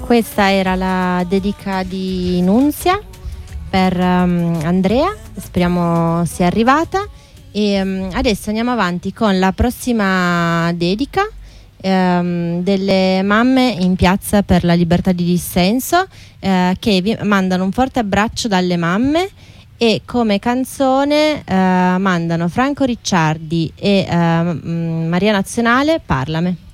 Questa era la dedica di Nunzia per Andrea, speriamo sia arrivata. E adesso andiamo avanti con la prossima dedica delle mamme in piazza per la libertà di dissenso, che vi mandano un forte abbraccio dalle mamme, e come canzone mandano Franco Ricciardi e Maria Nazionale, Parlame.